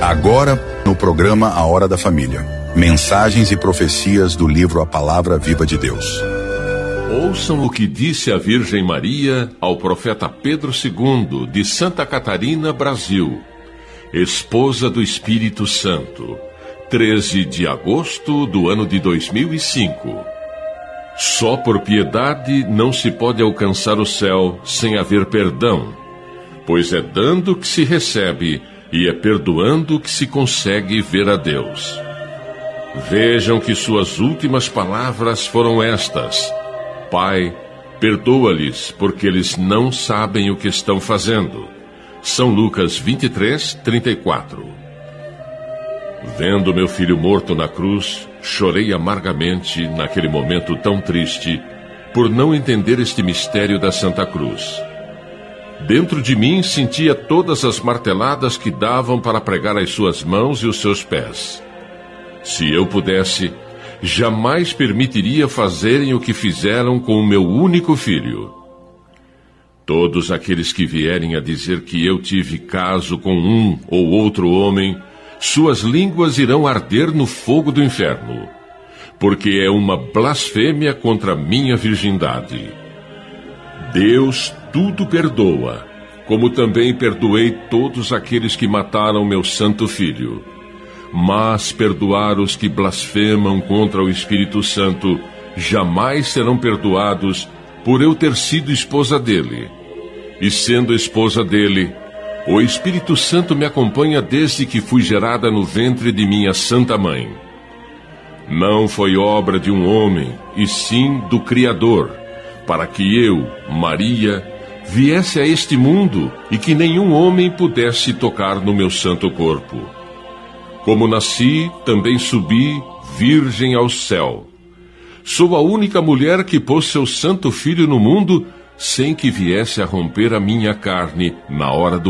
Agora, no programa A Hora da Família, mensagens e profecias do livro A Palavra Viva de Deus. Ouçam o que disse a Virgem Maria ao profeta Pedro II, de Santa Catarina, Brasil, esposa do Espírito Santo, 13 de agosto do ano de 2005. Só por piedade não se pode alcançar o céu sem haver perdão, pois é dando que se recebe e é perdoando que se consegue ver a Deus. Vejam que suas últimas palavras foram estas: Pai, perdoa-lhes, porque eles não sabem o que estão fazendo. São Lucas 23, 34. Vendo meu filho morto na cruz, chorei amargamente naquele momento tão triste, por não entender este mistério da Santa Cruz. Dentro de mim sentia todas as marteladas que davam para pregar as suas mãos e os seus pés. Se eu pudesse, jamais permitiria fazerem o que fizeram com o meu único filho. Todos aqueles que vierem a dizer que eu tive caso com um ou outro homem, suas línguas irão arder no fogo do inferno, porque é uma blasfêmia contra a minha virgindade. Deus tudo perdoa, como também perdoei todos aqueles que mataram meu santo filho. Mas perdoar os que blasfemam contra o Espírito Santo jamais serão perdoados por eu ter sido esposa dele. E sendo esposa dele, o Espírito Santo me acompanha desde que fui gerada no ventre de minha santa mãe. Não foi obra de um homem, e sim do Criador, para que eu, Maria, viesse a este mundo e que nenhum homem pudesse tocar no meu santo corpo. Como nasci, também subi, virgem ao céu. Sou a única mulher que pôs seu santo filho no mundo sem que viesse a romper a minha carne na hora do